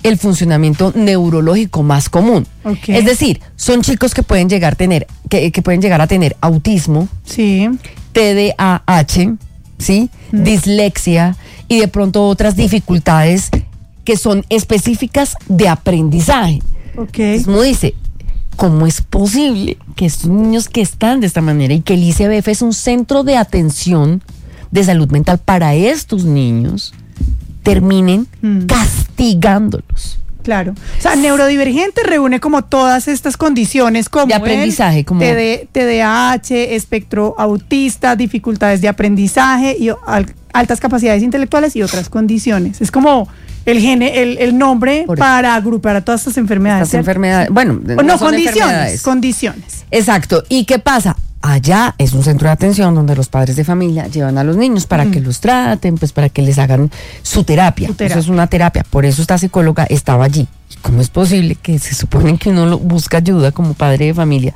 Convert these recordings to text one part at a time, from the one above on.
el funcionamiento neurológico más común. Okay. Es decir, son chicos que pueden llegar a tener, que pueden llegar a tener autismo, sí, TDAH, ¿sí? Dislexia y de pronto otras dificultades que son específicas de aprendizaje. Okay. Entonces uno dice, ¿cómo es posible que estos niños que están de esta manera y que el ICBF es un centro de atención de salud mental para estos niños, terminen castigándolos? Claro. O sea, neurodivergente reúne como todas estas condiciones como de aprendizaje, como TDAH, espectro autista, dificultades de aprendizaje y altas capacidades intelectuales y otras condiciones. Es como el nombre para agrupar a todas estas enfermedades. Estas enfermedades, bueno, no condiciones. Exacto. ¿Y qué pasa? Allá es un centro de atención donde los padres de familia llevan a los niños para que los traten, pues para que les hagan su terapia. Eso es una terapia. Por eso esta psicóloga estaba allí. ¿Cómo es posible que se supone que uno busca ayuda como padre de familia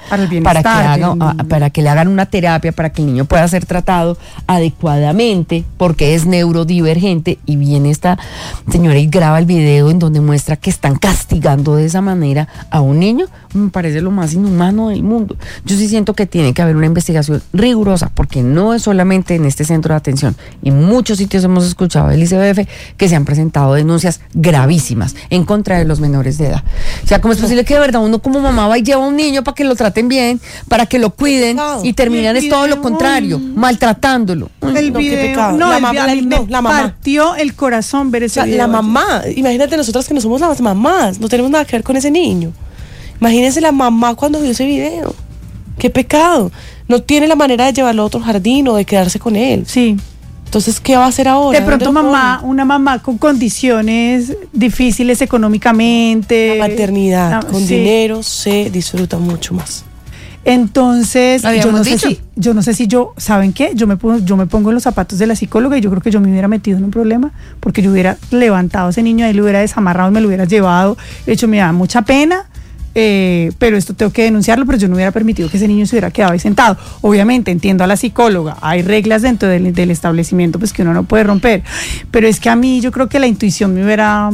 para que le hagan una terapia, para que el niño pueda ser tratado adecuadamente porque es neurodivergente, y viene esta señora y graba el video en donde muestra que están castigando de esa manera a un niño? Me parece lo más inhumano del mundo. Yo sí siento que tiene que haber una investigación rigurosa, porque no es solamente en este centro de atención. En muchos sitios hemos escuchado del ICBF que se han presentado denuncias gravísimas en contra de los menores de edad. O sea, ¿cómo es posible que de verdad uno como mamá va y lleva a un niño para que lo traten bien, para que lo cuiden, y terminan es todo lo contrario, maltratándolo? El video, la mamá partió el corazón ver ese video. La mamá, imagínate nosotras que no somos las mamás, no tenemos nada que ver con ese niño. Imagínense la mamá cuando vio ese video. ¡Qué pecado! No tiene la manera de llevarlo a otro jardín o de quedarse con él. Sí. Entonces, ¿qué va a hacer ahora? De pronto una mamá con condiciones difíciles económicamente. La maternidad con dinero se disfruta mucho más. Entonces, yo no sé si ¿saben qué? Yo me pongo en los zapatos de la psicóloga y yo creo que yo me hubiera metido en un problema, porque yo hubiera levantado a ese niño, ahí lo hubiera desamarrado y me lo hubiera llevado. De hecho, me da mucha pena. Pero esto tengo que denunciarlo, pero yo no hubiera permitido que ese niño se hubiera quedado ahí sentado. Obviamente entiendo a la psicóloga, hay reglas dentro del establecimiento pues que uno no puede romper, pero es que a mí yo creo que la intuición me hubiera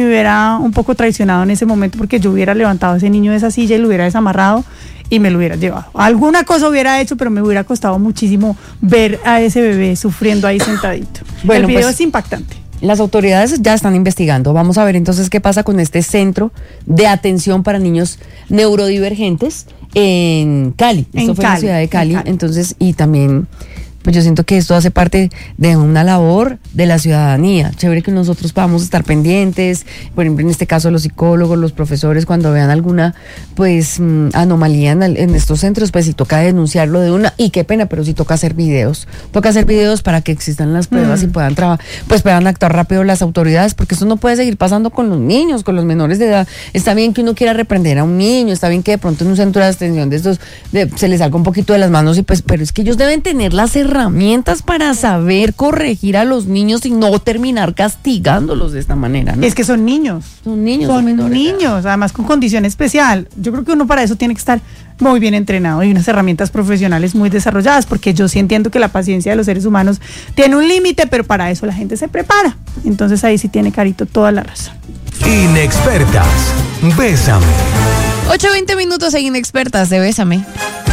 un poco traicionado en ese momento, porque yo hubiera levantado a ese niño de esa silla y lo hubiera desamarrado y me lo hubiera llevado. Alguna cosa hubiera hecho, pero me hubiera costado muchísimo ver a ese bebé sufriendo ahí sentadito. Bueno, el video es impactante. Las autoridades ya están investigando. Vamos a ver entonces qué pasa con este centro de atención para niños neurodivergentes en Cali. Esto fue en la ciudad de Cali. Entonces, y también, pues yo siento que esto hace parte de una labor de la ciudadanía. Chévere que nosotros podamos estar pendientes, por ejemplo, en este caso los psicólogos, los profesores, cuando vean alguna pues anomalía en estos centros, pues si toca denunciarlo de una, y qué pena, pero si toca hacer videos para que existan las pruebas y puedan actuar rápido las autoridades, porque esto no puede seguir pasando con los niños, con los menores de edad. Está bien que uno quiera reprender a un niño, está bien que de pronto en un centro de atención de estos se les salga un poquito de las manos, y pues, pero es que ellos deben tener las herramientas para saber corregir a los niños y no terminar castigándolos de esta manera, ¿no? Es que son niños. Son niños, además con condición especial. Yo creo que uno para eso tiene que estar muy bien entrenado y unas herramientas profesionales muy desarrolladas, porque yo sí entiendo que la paciencia de los seres humanos tiene un límite, pero para eso la gente se prepara. Entonces ahí sí tiene Carito toda la razón. Inexpertas, Bésame. 8:20 en Inexpertas de Bésame.